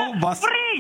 बस free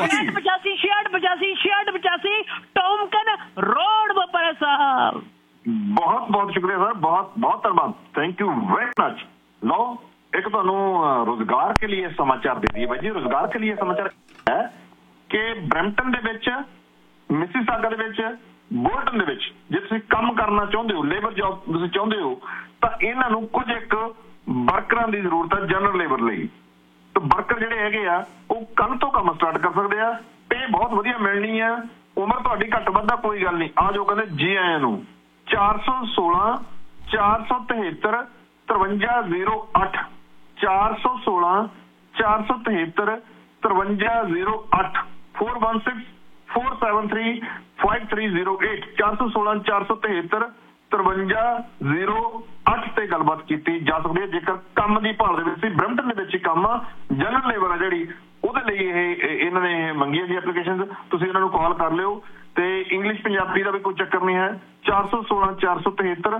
86 टॉमकन road पर साहब। बहुत बहुत शुक्रिया सर, बहुत बहुत धन्यवाद, थैंक यू वेरी मच। लो एक तो रोजगार के लिए समाचार दे दिए भाई जी। रोजगार के लिए समाचार है कि ब्ਰੈਂਪਟਨ ਦੇ ਵਿੱਚ, ਮਿਸੀਸਾਗਾ ਦੇ ਵਿੱਚ, ਬੋਲਟਨ ਦੇ ਵਿੱਚ ਜੇ ਤੁਸੀਂ ਕੰਮ ਕਰਨਾ ਚਾਹੁੰਦੇ ਹੋ, ਲੇਬਰ ਜੌਬ ਤੁਸੀਂ ਚਾਹੁੰਦੇ ਹੋ, ਤਾਂ ਇਹਨਾਂ ਨੂੰ ਕੁਝ ਇੱਕ ਵਰਕਰਾਂ ਦੀ ਜ਼ਰੂਰਤ ਹੈ ਜਨਰਲ ਲੇਬਰ ਲਈ। ਤਾਂ ਵਰਕਰ ਜਿਹੜੇ ਹੈਗੇ ਆ ਉਹ ਕੱਲ ਤੋਂ ਕੰਮ ਸਟਾਰਟ ਕਰ ਸਕਦੇ ਆ। ਪੇ ਬਹੁਤ ਵਧੀਆ ਮਿਲਣੀ ਆ। ਉਮਰ ਤੁਹਾਡੀ ਘੱਟ ਵੱਧ ਦਾ ਕੋਈ ਗੱਲ ਨਹੀਂ। ਆ ਜੋ ਕਹਿੰਦੇ ਜੀ ਆਇਆਂ ਨੂੰ 416 473 5308 416 473 5308 416 473 5308 416 473 5308 ਤੇ ਗੱਲਬਾਤ ਕੀਤੀ ਜਾ ਸਕਦੀ ਹੈ ਜੇਕਰ ਕੰਮ ਦੀ ਭਾਲ ਦੇ ਵਿੱਚ ਸੀ। ਬਰੈਂਪਟਨ ਦੇ ਵਿੱਚ ਹੀ ਕੰਮ ਆ, ਜਨਰਲ ਲੇਬਰ ਆ ਜਿਹੜੀ ਉਹਦੇ ਲਈ ਇਹਨਾਂ ਨੇ ਮੰਗੀਆਂ ਜੀ ਐਪਲੀਕੇਸ਼ਨ। ਤੁਸੀਂ ਇਹਨਾਂ ਨੂੰ ਕਾਲ ਕਰ ਲਿਓ ਤੇ ਇੰਗਲਿਸ਼ ਪੰਜਾਬੀ ਦਾ ਵੀ ਕੋਈ ਚੱਕਰ ਨਹੀਂ ਹੈ। 416 473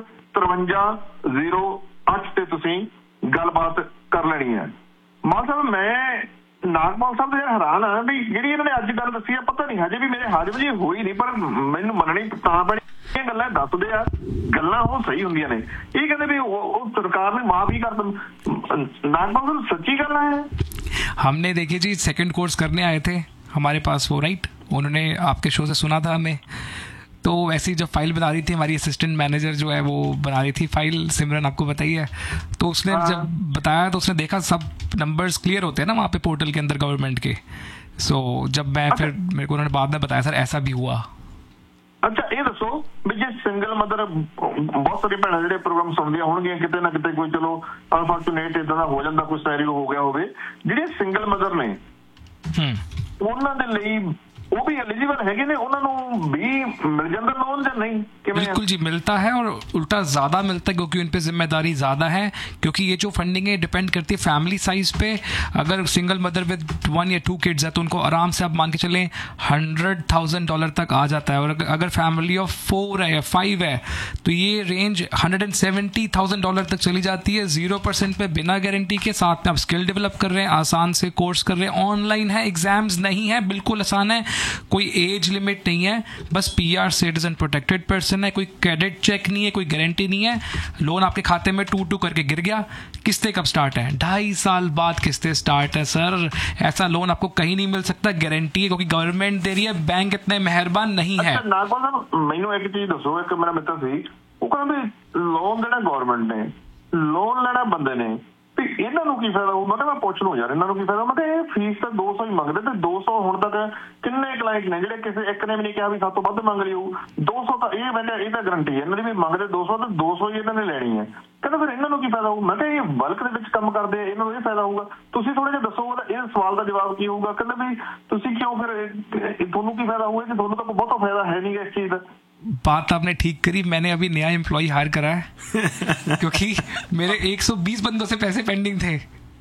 5308 ਤੇ ਤੁਸੀਂ ਗੱਲਬਾਤ ਕਰ ਲੈਣੀ ਹੈ। ਮਾਨ ਸਾਹਿਬ ਮੈਂ ਨਾਗਪਾਲ ਸਾਹਿਬ ਦੇ ਹੈਰਾਨ ਆ ਵੀ ਜਿਹੜੀ ਇਹਨਾਂ ਨੇ ਅੱਜ ਗੱਲ ਦੱਸੀ ਆ, ਪਤਾ ਨਹੀਂ ਹਜੇ ਵੀ ਮੇਰੇ ਹਾਜ਼ਮ ਜੀ ਹੋਈ ਨਹੀਂ, ਪਰ ਮੈਨੂੰ ਮੰਨਣੀ ਤਾਂ ਪੈਣੀ। ਇਹ ਗੱਲਾਂ ਦੱਸਦੇ ਆ, ਗੱਲਾਂ ਉਹ ਸਹੀ ਹੁੰਦੀਆਂ ਨੇ। ਇਹ ਕਹਿੰਦੇ ਵੀ ਉਹ ਸਰਕਾਰ ਨੇ माफ ही कर दो। नागपाल साहब सच्ची गल है? हमने देखिए जी सेकंड कोर्स करने आए थे हमारे पास वो, राइट, उन्होंने आपके शो से सुना था हमें। तो वैसे ही जब फाइल बना रही थी हमारी असिस्टेंट मैनेजर जो है वो बना रही थी फाइल, सिमरन आपको बताइए। तो उसने जब बताया तो उसने देखा सब नंबर्स क्लियर होते हैं ना वहाँ पे पोर्टल के अंदर गवर्नमेंट के। सो जब मैं फिर मेरे को उन्होंने बाद में बताया सर ऐसा भी हुआ। अच्छा ये दसो भी जे सिंगल मदर, बहुत सारी भैन जो प्रोग्राम सुनदियां होणगियां, किते ना किते कोई चलो अनफॉर्चुनेट इदां दा हो जांदा, कोई सैनैरियो हो गया होवे, ਜਿਹੜੇ सिंगल मदर ने ਉਹਨਾਂ ਦੇ ਲਈ वो भी एलिजिबल है ने, उन्होंने भी मिल जाता लोन या नहीं? बिल्कुल जी मिलता है, और उल्टा ज़्यादा मिलता है क्योंकि उन पे जिम्मेदारी ज़्यादा है। क्योंकि ये जो फंडिंग है डिपेंड करती है फैमिली साइज पे। अगर सिंगल मदर विद 1 या 2 किड्स है तो उनको आराम से आप मान के चलें $100,000 तक आ जाता है। और अगर फैमिली ऑफ 4 है या 5 है तो ये रेंज $170,000 तक चली जाती है 0% पे, बिना गारंटी के। साथ में आप स्किल डेवलप कर रहे हैं, आसान से कोर्स कर रहे हैं, ऑनलाइन है, एग्जाम्स नहीं है, बिल्कुल आसान है, कोई एज लिमिट नहीं है, बस PR सिटीजन प्रोटेक्टेड पर्सन है, कोई क्रेडिट चेक नहीं है, कोई गारंटी नहीं है। लोन आपके खाते में 2-2 करके गिर गया, किस्तें कब स्टार्ट है? 2.5 साल बाद किस्तें स्टार्ट है सर। ऐसा लोन आपको कहीं नहीं मिल सकता, गारंटी है क्योंकि गवर्नमेंट दे रही है, बैंक इतने मेहरबान नहीं है। नागपाल साहब मैनू एक चीज दसो, एक मेरा मित्र सी वो कहंदा भी लोन देना गवर्नमेंट ने, लोन लेना बंदे ने, ਇਹਨਾਂ ਨੂੰ ਕੀ ਫਾਇਦਾ ਹੋਊ? ਮੈਂ ਪੁੱਛ ਲੂ ਯਾਰ ਇਹਨਾਂ ਨੂੰ ਕੀ ਫਾਇਦਾ? ਮੈਂ ਕਿਹਾ ਇਹ ਫੀਸ ਤਾਂ 200 ਹੀ ਮੰਗਦੇ, ਤੇ 200 ਹੁਣ ਤੱਕ ਕਿੰਨੇ ਕਲਾਇੰਟ ਨੇ ਜਿਹੜੇ ਕਿਸੇ ਇੱਕ ਨੇ ਵੀ ਨਹੀਂ ਕਿਹਾ ਵੀ 7 ਤੋਂ ਵੱਧ ਮੰਗ ਲਈ ਹੋਊ। 200 ਤਾਂ ਇਹ ਬੰਦੇ, ਇਹ ਤਾਂ ਗਰੰਟੀ ਹੈ ਇਹਨਾਂ ਦੀ ਵੀ ਮੰਗਦੇ 200 ਤੇ 200 ਹੀ ਇਹਨਾਂ ਨੇ ਲੈਣੀ ਹੈ। ਕਹਿੰਦਾ ਫਿਰ ਇਹਨਾਂ ਨੂੰ ਕੀ ਫਾਇਦਾ ਹੋਊ? ਮੈਂ ਕਿਹਾ ਇਹ ਬਲਕ ਦੇ ਵਿੱਚ ਕੰਮ ਕਰਦੇ ਆ, ਇਹਨਾਂ ਨੂੰ ਇਹ ਫਾਇਦਾ ਹੋਊਗਾ। ਤੁਸੀਂ ਥੋੜਾ ਜਿਹਾ ਦੱਸੋ ਇਹ ਸਵਾਲ ਦਾ ਜਵਾਬ ਕੀ ਹੋਊਗਾ? ਕਹਿੰਦੇ ਵੀ ਤੁਸੀਂ ਕਿਉਂ ਫਿਰ ਤੁਹਾਨੂੰ ਕੀ ਫਾਇਦਾ ਹੋਊਗਾ ਜੇ ਤੁਹਾਨੂੰ ਤਾਂ ਬਹੁਤਾ ਫਾਇਦਾ ਹੈ ਨਹੀਂ ਇਸ चीज का? बात आपने ठीक करी, मैंने अभी नया एम्प्लॉय हायर करा है क्योंकि मेरे 120 बंदों से पैसे पेंडिंग थे,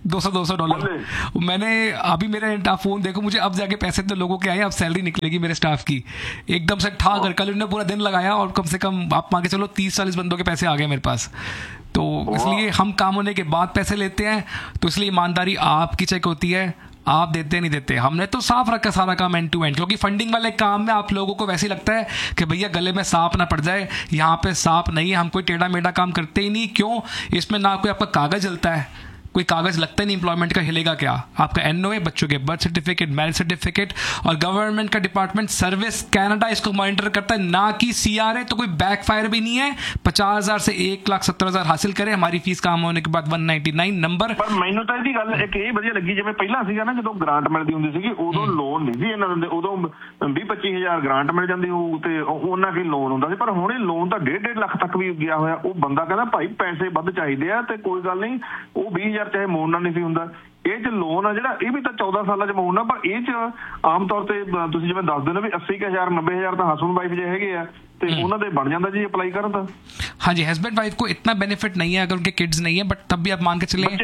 $200 मैंने अभी मेरा फोन देखो, मुझे अब जाके पैसे तो लोगों के आए, अब सैलरी निकलेगी मेरे स्टाफ की एकदम से ठा कर। कल उन्होंने पूरा दिन लगाया और कम से कम आप मान के चलो 30-40 बंदों के पैसे आ गए मेरे पास। तो इसलिए हम काम होने के बाद पैसे लेते हैं, तो इसलिए ईमानदारी आपकी चेक होती है, आप देते नहीं देते। हमने तो साफ रखा सारा काम एंड टू एंड, क्योंकि फंडिंग वाले काम में आप लोगों को वैसे ही लगता है कि भैया गले में सांप ना पड़ जाए। यहाँ पे सांप नहीं है, हम कोई टेढ़ा मेढ़ा काम करते ही नहीं। क्यों? इसमें ना कोई आपका कागज हिलता है, कोई कागज लगता ही नहीं, एम्प्लॉयमेंट का हिलेगा क्या? आपका NOA, बच्चों के बर्थ सर्टिफिकेट, मैरिज सर्टिफिकेट, और गवर्नमेंट का डिपार्टमेंट सर्विस कनाडा इसको मॉनिटर करता है, ना कि CRA। तो कोई बैकफायर भी नहीं है। 50,000 से 1,70,000 हासिल करें, हमारी फीस काम होने के बाद 199 नंबर। पर मैनू तो ਇਹਦੀ ਗੱਲ ਇੱਕ ਇਹ ਵਧੀਆ ਲੱਗੀ, ਜਿਵੇਂ ਪਹਿਲਾਂ ਸੀਗਾ ਨਾ ਜਦੋਂ ਗ੍ਰਾਂਟ ਮਿਲਦੀ ਹੁੰਦੀ ਸੀਗੀ ਉਦੋਂ ਲੋਨ ਨਹੀਂ ਸੀ ਇਹਨਾਂ ਦਿੰਦੇ, ਉਦੋਂ 20-25,000 ਗ੍ਰਾਂਟ ਮਿਲ ਜਾਂਦੀ ਹੋਊ ਤੇ ਉਹਨਾਂ ਕੀ ਲੋਨ ਹੁੰਦਾ ਸੀ। ਪਰ ਹੁਣ ਇਹ ਲੋਨ ਤਾਂ 1.5 ਲੱਖ ਤੱਕ ਵੀ ਗਿਆ ਹੋਇਆ। ਉਹ ਬੰਦਾ ਕਹਿੰਦਾ ਭਾਈ ਪੈਸੇ ਵੱਧ ਚਾਹੀਦੇ ਆ ਤੇ ਕੋਈ ਗੱਲ ਨਹੀਂ, ਉਹ 20,000 ਚਾਹੇ ਮੋੜਨਾ ਨਹੀਂ ਸੀ ਹੁੰਦਾ। ਇਹ ਚ ਲੋਨ ਆ ਜਿਹੜਾ ਇਹ ਵੀ ਤਾਂ 14 ਸਾਲਾਂ ਚ ਮੋੜਨਾ, ਪਰ ਇਹ ਚ ਆਮ ਤੌਰ ਤੇ ਤੁਸੀਂ ਜਿਵੇਂ ਦੱਸਦੇ ਹੋ ਨਾ ਵੀ 80,000 90,000 ਤਾਂ ਹਸਬੈਂਡ ਵਾਈਫ ਜੇ ਹੈਗੇ ਆ ਤੇ ਉਹਨਾਂ ਦੇ ਬਣ ਜਾਂਦਾ ਜੀ ਅਪलाई ਕਰਨ ਦਾ। हाँ जी, हस्बैंड वाइफ को इतना बेनिफिट नहीं है अगर उनके किड्स नहीं है, बट तब भी आप मान के चलिए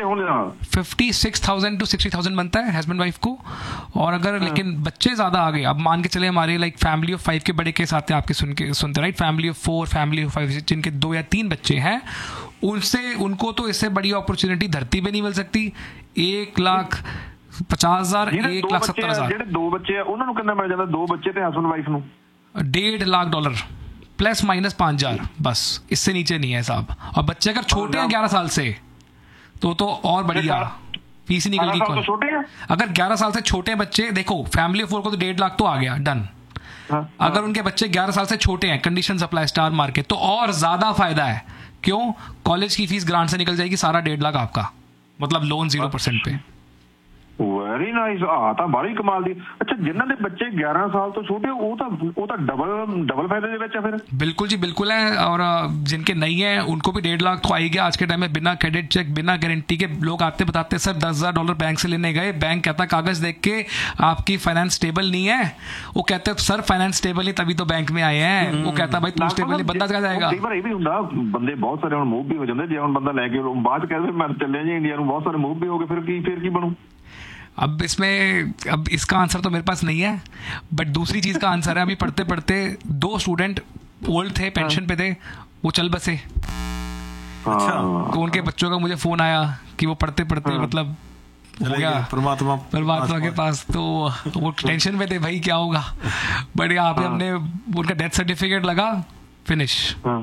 56,000 to 60,000 बनता है हस्बैंड वाइफ को। और अगर लेकिन बच्चे ज़्यादा आ गए, अब मान के चले हमारे लाइक फैमिली ऑफ 5 के बड़े केस आते हैं आपके सुनते right, family of 4, family of 5 जिनके 2 या 3 बच्चे हैं, उनको तो इससे बड़ी अपॉर्चुनिटी धरती पे नहीं मिल सकती। 1 लाख 50,000 1,70,000 ਜਿਹੜੇ 2 ਬੱਚੇ ਆ ਉਹਨਾਂ ਨੂੰ ਕਿੰਨਾ ਮਿਲ ਜਾਂਦਾ? 2 ਬੱਚੇ ਤੇ हस्बैंड वाइफ ਨੂੰ $1.5 लाख प्लस माइनस 5,000 बस, इससे नीचे नहीं है साहब। और बच्चे अगर छोटे हैं 11 साल से तो और बढ़िया, फीस ही निकल गई। छोटे हैं अगर 11 साल से छोटे बच्चे, देखो फैमिली ऑफ 4 को तो 1.5 लाख तो आ गया, डन। अगर उनके बच्चे 11 साल से छोटे हैं, कंडीशन अप्लाई स्टार मार्केट, तो और ज्यादा फायदा है। क्यों? कॉलेज की फीस ग्रांट से निकल जाएगी, सारा 1.5 लाख आपका, मतलब लोन 0% पे। Very nice. ਆ ਤਾਂ ਬੜੀ ਕਮਾਲ ਦੀ। ਅੱਛਾ, ਜਿਨ੍ਹਾਂ ਦੇ ਬੱਚੇ 11 ਸਾਲ ਤੋਂ ਛੋਟੇ ਉਹ ਤਾਂ डबल फायदे ਦੇ ਵਿੱਚ ਆ फिर। बिल्कुल जी बिल्कुल है। और जिनके नहीं है उनको भी 1.5 लाख तो आएगी आज के टाइम में, बिना क्रेडिट चेक, बिना गारंटी के। लोग आते बताते सर $10,000 बैंक से लेने गए, बैंक कहता कागज देख के आपकी फाइनेंस स्टेबल नहीं है। वो कहते सर फाइनेंस स्टेबल नहीं तभी तो बैंक में आए हैं। वो कहता भाई तू स्टेबल नहीं, बंदा कहाँ जाएगा? ਕਈ ਵਾਰ ਇਹ ਵੀ ਹੁੰਦਾ, ਬੰਦੇ ਬਹੁਤ ਸਾਰੇ ਹੁਣ ਮੂਵ ਵੀ ਹੋ ਜਾਂਦੇ। ਜੇ ਹੁਣ ਬੰਦਾ ਲੈ ਕੇ ਬਾਅਦ ਕਹਿੰਦੇ ਮੈਂ ਚੱਲੇ ਜੀ ਇੰਡੀਆ ਨੂੰ, ਬਹੁਤ ਸਾਰੇ ਮੂਵ भी हो गए, फिर ਕੀ ਬਣੂ? अब इसका आंसर तो मेरे पास नहीं है, बट दूसरी चीज का आंसर है। अभी पढ़ते पढ़ते 2 स्टूडेंट ओल्ड थे, पेंशन पे थे, वो चल बसे। अच्छा, तो उनके बच्चों का मुझे फोन आया कि वो पढ़ते पढ़ते मतलब हो गया परमात्मा के पास। तो वो टेंशन में थे भाई क्या होगा, बट यहाँ पे हमने उनका डेथ सर्टिफिकेट लगा, फिनिश,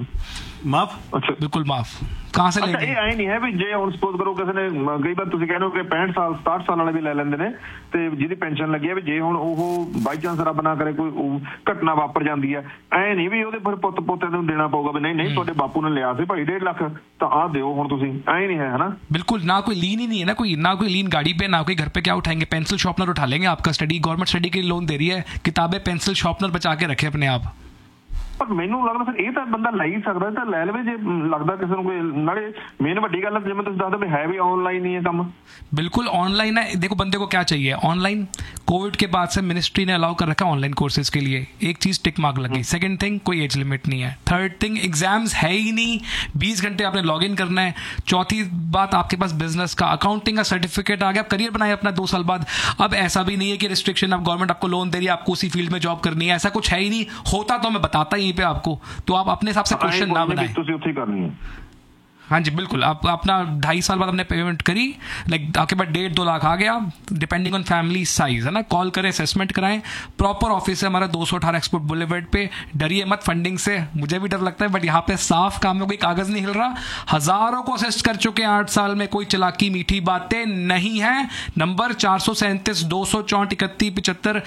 माफ। अच्छा, बिल्कुल माफ। कहाँ से लेंगे? ਇਹ ਐ ਨਹੀਂ ਹੈ ਵੀ ਜੇ ਹੁਣ ਸਪੋਜ਼ ਕਰੋ ਕਿਸੇ ਨੇ, ਕਈ ਵਾਰ ਤੁਸੀਂ ਕਹਿੰਦੇ ਹੋ ਕਿ 65 ਸਾਲ 67 ਸਾਲ ਵਾਲੇ ਵੀ ਲੈ ਲੈਂਦੇ ਨੇ, ਤੇ ਜਿਹਦੀ ਪੈਨਸ਼ਨ ਲੱਗੀ ਹੈ, ਵੀ ਜੇ ਹੁਣ ਉਹ ਬਾਈ ਚਾਂਸ ਰੱਬ ਨਾ ਕਰੇ ਕੋਈ ਘਟਨਾ ਵਾਪਰ ਜਾਂਦੀ ਹੈ, ਐ ਨਹੀਂ ਵੀ ਉਹਦੇ ਫਿਰ ਪੁੱਤ ਪੋਤੇ ਨੂੰ ਦੇਣਾ ਪਊਗਾ ਵੀ ਨਹੀਂ ਤੁਹਾਡੇ ਬਾਪੂ ਨੇ ਲਿਆ ਸੀ ਭਾਈ 1.5 ਲੱਖ ਤਾਂ ਆਹ ਦਿਓ ਹੁਣ ਤੁਸੀਂ, ਐ नहीं है ना? बिल्कुल, ना कोई लीन ही नहीं है ना कोई लीन गाड़ी पे, ना कोई घर पे। क्या उठाएंगे? पेंसिल शॉर्पनर उठा लेंगे आपका स्टडी, गवर्नमेंट स्टडी के लिए लोन दे रही है, किताबें पेंसिल शॉर्पनर बचा के रखे अपने आप। ਪਰ ਮੈਨੂੰ ਲੱਗਦਾ ਫਿਰ ਇਹ ਤਾਂ ਬੰਦਾ ਲੈ ਹੀ ਸਕਦਾ, ਤਾਂ ਲੈ ਲਵੇ ਜੇ ਲੱਗਦਾ ਕਿਸੇ ਨੂੰ ਕੋਈ। ਨਾਲੇ ਮੇਨ ਵੱਡੀ ਗੱਲ ਜਿਵੇਂ ਤੁਸੀਂ ਦੱਸਦੇ ਵੀ ਹੈ ਵੀ ऑनलाइन ही है काम। बिल्कुल ऑनलाइन है। देखो बंदे को क्या चाहिए ऑनलाइन। कोविड के बाद से मिनिस्ट्री ने अलाउ कर रखा है ऑनलाइन कोर्सेज के लिए। एक चीज टिक मार्क लगी। सेकंड थिंग, कोई एज लिमिट नहीं है। थर्ड थिंग, एग्जाम्स है ही नहीं, 20 घंटे आपने लॉग इन करना है। चौथी बात, आपके पास बिजनेस का, अकाउंटिंग का सर्टिफिकेट आ गया, आप करियर बनाए अपना 2 साल बाद। अब ऐसा भी नहीं है कि रिस्ट्रिक्शन, अब गवर्नमेंट आपको लोन दे रही है, आपको उसी फील्ड में जॉब करनी है, ऐसा कुछ है ही नहीं। होता तो मैं बताता यहीं पे आपको, तो आप अपने हिसाब से क्वेश्चन ना बनाएं। ਤੁਸੀਂ ਉੱਥੇ करनी है। हाँ जी बिल्कुल। आप अपना 2.5 साल बाद हमने पेमेंट करी, लाइक आपके पास 1.5-2 लाख आ गया, डिपेंडिंग ऑन फैमिली साइज, है ना। कॉल करें, असेसमेंट कराएं। प्रॉपर ऑफिस है हमारा 218 एक्सपोर्ट बुलेवर्ड पे। डरिए मत फंडिंग से, मुझे भी डर लगता है, बट यहाँ पे साफ काम में कोई कागज नहीं हिल रहा। हजारों को असिस्ट कर चुके हैं 8 साल में, कोई चलाकी मीठी बातें नहीं है। Number 437 264 31 75,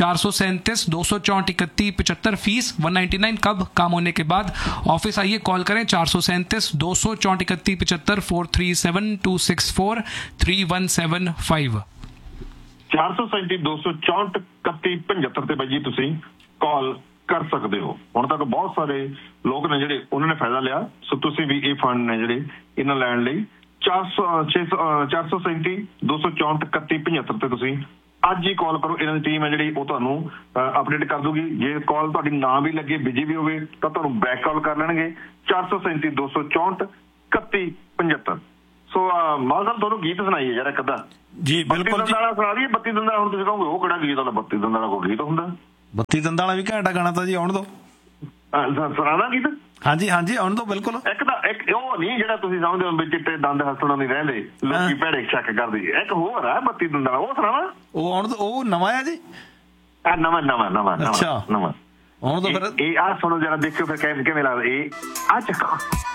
437 264 31 75, fees 199। कब? काम होने के बाद। ऑफिस आइए, कॉल करें 437 264 31 75 437 264 3175 437 264 31 75 ਤੇ ਬਾਈ ਜੀ ਤੁਸੀਂ ਕਾਲ ਕਰ ਸਕਦੇ ਹੋ। ਹੁਣ ਤੱਕ ਬਹੁਤ ਸਾਰੇ ਲੋਕ ਨੇ ਜਿਹੜੇ ਉਹਨਾਂ ਨੇ ਫਾਇਦਾ ਲਿਆ, ਸੋ ਤੁਸੀਂ ਵੀ ਇਹ ਫੰਡ ਨੇ ਜਿਹੜੇ ਇਹਨਾਂ ਲੈਣ ਲਈ 437 264 31 75 ਤੇ ਤੁਸੀਂ ਅੱਜ ਹੀ ਕਾਲ ਕਰੋ। ਇਹਨਾਂ ਦੀ ਟੀਮ ਹੈ ਜਿਹੜੀ ਉਹ ਤੁਹਾਨੂੰ ਅਪਡੇਟ ਕਰ ਦੂਗੀ। ਜੇ ਕਾਲ ਤੁਹਾਡੀ ਨਾ ਵੀ ਲੱਗੇ, ਬਿਜੀ ਵੀ ਹੋਵੇ, ਤਾਂ ਤੁਹਾਨੂੰ ਬੈਕ ਕਾਲ ਕਰ ਲੈਣਗੇ 437 264 31 75। ਸੋ ਮਾਲ ਸਾਹਿਬ ਤੁਹਾਨੂੰ ਗੀਤ ਸੁਣਾਈਏ ਯਾਰ ਇੱਕ ਅੱਧਾ। ਜੀ ਬਿਲਕੁਲ ਜੀ, ਸੁਣਾ ਦਈਏ 32 ਦੰਦਾਂ। ਹੁਣ ਤੁਸੀਂ ਕਹੋਗੇ ਉਹ ਕਿਹੜਾ ਗੀਤ ਵਾਲਾ, 32 ਦੰਦਾਂ ਵਾਲਾ ਕੋਈ ਗੀਤ ਹੁੰਦਾ? 32 ਦੰਦਾਂ ਵਾਲਾ ਵੀ ਘੈਂਟਾ ਗਾਣਾ ਤਾਂ ਜੀ, ਆਉਣ ਦੋ। ਸੁਣਾਦਾ ਗੀਤ? ਹਾਂਜੀ ਆਉਣ ਦੋ ਬਿਲਕੁਲ। ਇੱਕ ਉਹ ਨਹੀਂ ਜਿਹੜਾ ਤੁਸੀਂ ਸਮਝਦੇ ਹੋ ਵੀ ਚਿੱਟੇ ਦੰਦ ਹੱਸਣਾ ਨਹੀਂ ਰਹਿੰਦੇ, ਲੋਕੀ ਭੈੜੇ ਸ਼ੱਕ ਕਰਦੇ। ਇੱਕ ਹੋਰ ਹੈ 32 ਦੰਦਾਂ ਵਾਲਾ, ਉਹ ਸੁਣਾਵਾ। ਉਹ ਆਉਣ ਦੋ, ਉਹ ਨਵਾਂ ਆ ਜੀ। ਨਵਾਂ ਅੱਛਾ, ਨਵਾਂ। ਆਉਣ ਦੋ ਫਿਰ। ਇਹ ਆਹ ਸੁਣੋ ਜਰਾ, ਦੇਖਿਓ ਫਿਰ ਕਿਵੇਂ ਲੱਗਦਾ ਇਹ। ਆ ਚੱਕੋ।